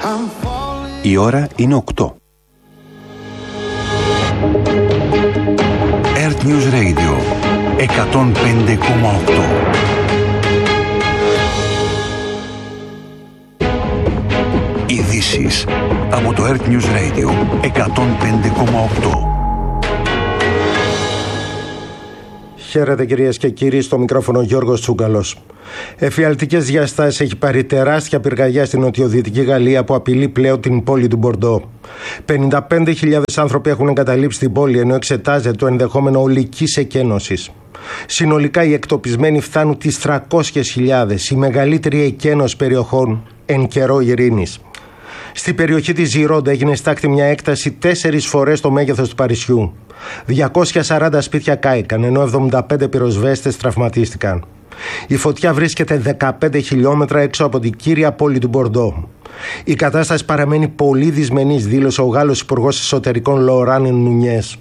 Η ώρα είναι 8. Earth News Radio 105,8. Ειδήσεις από το Earth News Radio 105,8. Χαίρετε κυρίες και κύριοι, στο μικρόφωνο Γιώργος Τσούγκαλος. Εφιαλτικές διαστάσεις έχει πάρει τεράστια πυρκαγιά στην νοτιοδυτική Γαλλία που απειλεί πλέον την πόλη του Μπορντό. 55.000 άνθρωποι έχουν εγκαταλείψει την πόλη, ενώ εξετάζεται το ενδεχόμενο ολικής εκένωσης. Συνολικά οι εκτοπισμένοι φτάνουν τις 300.000, η μεγαλύτερη εκένωση περιοχών εν καιρό ειρήνης. Στην περιοχή της Ζιρόντα έγινε στάκτη μια έκταση 4 φορές το μέγεθος του Παρισιού. 240 σπίτια κάηκαν, ενώ 75 πυροσβέστες τραυματίστηκαν. Η φωτιά βρίσκεται 15 χιλιόμετρα έξω από την κύρια πόλη του Μπορντό. Η κατάσταση παραμένει πολύ δυσμενής, δήλωσε ο Γάλλος Υπουργός Εσωτερικών Λοράν Νουνιές.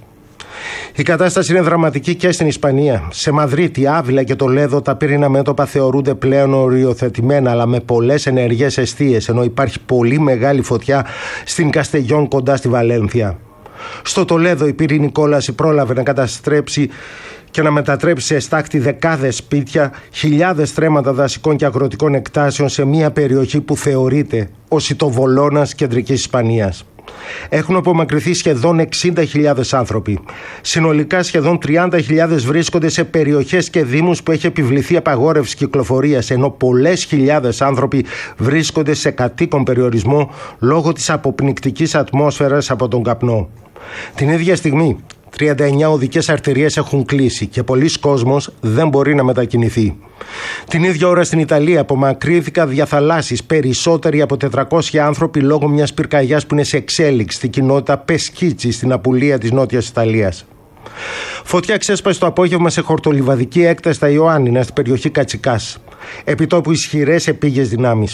Η κατάσταση είναι δραματική και στην Ισπανία. Σε Μαδρίτη, Άβυλα και Τολέδο τα πυρήνα μέτωπα θεωρούνται πλέον οριοθετημένα, αλλά με πολλές ενεργές εστίες, ενώ υπάρχει πολύ μεγάλη φωτιά στην Καστεγιόν κοντά στη Βαλένθια. Στο Τολέδο η πυρηνική κόλαση πρόλαβε να καταστρέψει και να μετατρέψει σε στάκτη δεκάδες σπίτια, χιλιάδες στρέμματα δασικών και αγροτικών εκτάσεων σε μια περιοχή που θεωρείται ως η Τοβολώνας κεντρικής Ισπανίας. Έχουν απομακρυνθεί σχεδόν 60.000 άνθρωποι. Συνολικά σχεδόν 30.000 βρίσκονται σε περιοχές και δήμους που έχει επιβληθεί απαγόρευση κυκλοφορίας, ενώ πολλές χιλιάδες άνθρωποι βρίσκονται σε κατοίκον περιορισμό λόγω της αποπνικτικής ατμόσφαιρας από τον καπνό. Την ίδια στιγμή 39 οδικές αρτηρίες έχουν κλείσει και πολλοί κόσμος δεν μπορεί να μετακινηθεί. Την ίδια ώρα στην Ιταλία απομακρύνθηκαν διαθαλάσσεις περισσότεροι από 400 άνθρωποι λόγω μιας πυρκαγιάς που είναι σε εξέλιξη στην κοινότητα Πεσκίτσι στην Απουλία της Νότιας Ιταλίας. Φωτιά ξέσπασε το απόγευμα σε χορτολιβαδική έκταση στα Ιωάννινα στην περιοχή Κατσικάς. Επιτόπου ισχυρές επίγειες δυνάμεις.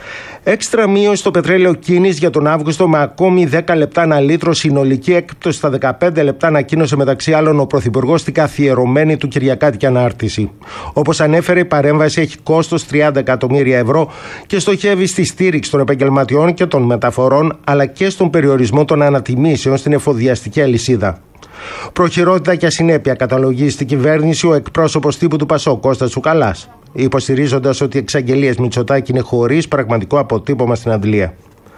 Έξτρα μείωση στο πετρέλαιο κίνης για τον Αύγουστο με ακόμη 10 λεπτά ανά λίτρο, συνολική έκπτωση στα 15 λεπτά, ανακοίνωσε μεταξύ άλλων ο Πρωθυπουργός στην καθιερωμένη του Κυριακάτικη ανάρτηση. Όπως ανέφερε, η παρέμβαση έχει κόστος 30 εκατομμύρια ευρώ και στοχεύει στη στήριξη των επαγγελματιών και των μεταφορών, αλλά και στον περιορισμό των ανατιμήσεων στην εφοδιαστική αλυσίδα. Προχειρότητα και ασυνέπεια καταλογίζει στην κυβέρνηση ο εκπρόσωπος τύπου του ΠΑΣΟΚ, Κώστας Τσουκαλάς, υποστηρίζοντας ότι οι εξαγγελίες Μητσοτάκη είναι χωρίς πραγματικό αποτύπωμα στην αντλία.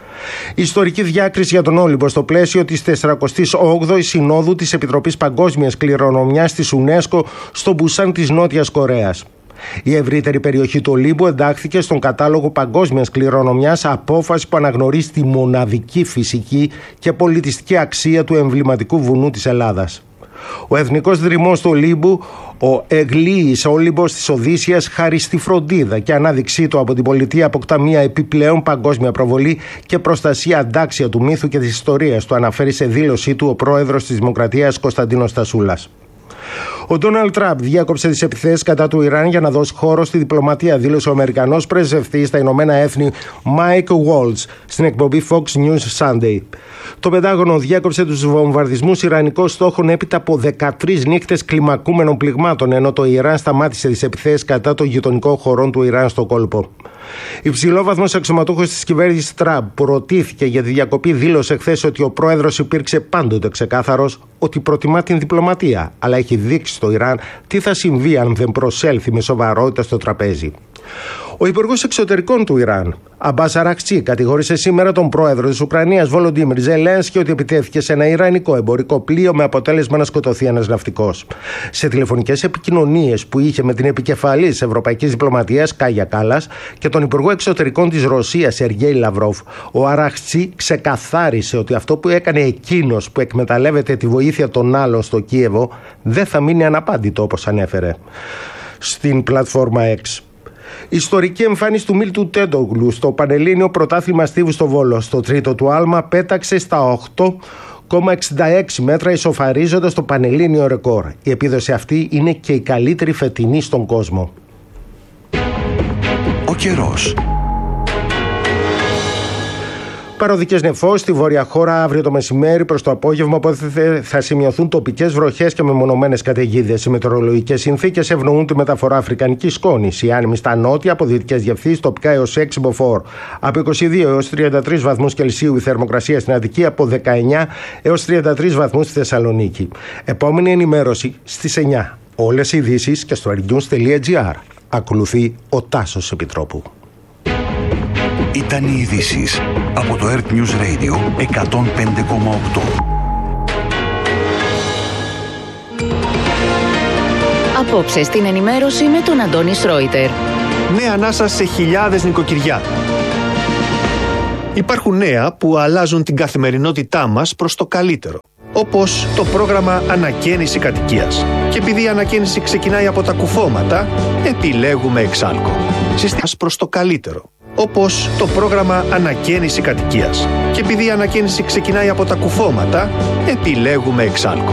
Ιστορική διάκριση για τον Όλυμπο στο πλαίσιο της 48ης Συνόδου της Επιτροπής Παγκόσμιας Κληρονομιάς της UNESCO στο Μπουσάν της Νότιας Κορέας. Η ευρύτερη περιοχή του Ολύμπου εντάχθηκε στον κατάλογο παγκόσμιας κληρονομιάς, απόφαση που αναγνωρίζει τη μοναδική φυσική και πολιτιστική αξία του εμβληματικού βουνού της Ελλάδας. Ο εθνικός δρυμός του Ολύμπου, ο Εγλίης Όλυμπος της Οδύσσιας, χάρη στη φροντίδα και ανάδειξή του από την πολιτεία, αποκτά μια επιπλέον παγκόσμια προβολή και προστασία αντάξια του μύθου και της ιστορίας του, αναφέρει σε δήλωσή του ο πρόεδρος της Δημοκρατίας Κωνσταντίνος Τασούλας. Ο Ντόναλντ Τραμπ διάκοψε τις επιθέσεις κατά του Ιράν για να δώσει χώρο στη διπλωματία, δήλωσε ο Αμερικανός πρεσβευτής στα Ηνωμένα Έθνη Μάικ Waltz στην εκπομπή Fox News Sunday. Το Πεντάγωνο διάκοψε τους βομβαρδισμούς ιρανικών στόχων έπειτα από 13 νύχτες κλιμακούμενων πληγμάτων, ενώ το Ιράν σταμάτησε τις επιθέσεις κατά των γειτονικών χωρών του Ιράν στο κόλπο. Υψηλόβαθμος αξιωματούχος της κυβέρνησης Τραμπ που ρωτήθηκε για τη διακοπή δήλωσε χθες ότι ο πρόεδρος υπήρξε πάντοτε ξεκάθαρος ότι προτιμά την διπλωματία, αλλά έχει δείξει στο Ιράν τι θα συμβεί αν δεν προσέλθει με σοβαρότητα στο τραπέζι. Ο Υπουργός Εξωτερικών του Ιράν, Αμπάς Αραχτσί, κατηγόρησε σήμερα τον πρόεδρο της Ουκρανίας, Βολοντίμιρ Ζελένσκι, ότι επιτέθηκε σε ένα ιρανικό εμπορικό πλοίο με αποτέλεσμα να σκοτωθεί ένας ναυτικός. Σε τηλεφωνικές επικοινωνίες που είχε με την επικεφαλής της Ευρωπαϊκής Διπλωματίας, Κάγια Κάλλας, και τον Υπουργό Εξωτερικών της Ρωσίας, Σεργέη Λαυρόφ, ο Αραχτσί ξεκαθάρισε ότι αυτό που έκανε εκείνος που εκμεταλλεύεται τη βοήθεια των άλλων στο Κίεβο δεν θα μείνει αναπάντητο, όπως ανέφερε στην πλατφόρμα X. Ιστορική εμφάνιση του Μίλτου Τέντογλου στο Πανελλήνιο Πρωτάθλημα Στίβου στο Βόλο. Στο τρίτο του άλμα πέταξε στα 8,66 μέτρα, ισοφαρίζοντας το πανελλήνιο ρεκόρ. Η επίδοση αυτή είναι και η καλύτερη φετινή στον κόσμο. Ο καιρός. Παροδικές νεφώσεις στη βόρεια χώρα αύριο το μεσημέρι προς το απόγευμα, οπότε θα σημειωθούν τοπικές βροχές και μεμονωμένες καταιγίδες. Οι μετεωρολογικές συνθήκες ευνοούν τη μεταφορά αφρικανικής σκόνης. Οι άνεμοι στα νότια από δυτικές διευθύνσεις τοπικά έως 6 μποφόρ. Από 22 έως 33 βαθμούς Κελσίου η θερμοκρασία στην Αττική, από 19 έως 33 βαθμούς στη Θεσσαλονίκη. Επόμενη ενημέρωση στις 9. Όλες οι ειδήσεις και στο rnews.gr. Ακολουθεί ο Τάσος Επιτρόπου. Ήταν οι ειδήσεις από το Earth News Radio 105,8. Απόψε στην ενημέρωση με τον Αντώνη Σρόιτερ. Νέα ανάσα σε χιλιάδες νοικοκυριά. Υπάρχουν νέα που αλλάζουν την καθημερινότητά μας προς το καλύτερο. Όπως το πρόγραμμα Ανακαίνιση Κατοικίας. Και επειδή η ανακαίνιση ξεκινάει από τα κουφώματα, επιλέγουμε Εξάλκο. Συστάσεις προς το καλύτερο. Όπως το πρόγραμμα Ανακαίνιση Κατοικίας. Και επειδή η ανακαίνιση ξεκινάει από τα κουφώματα, επιλέγουμε Εξάλκο.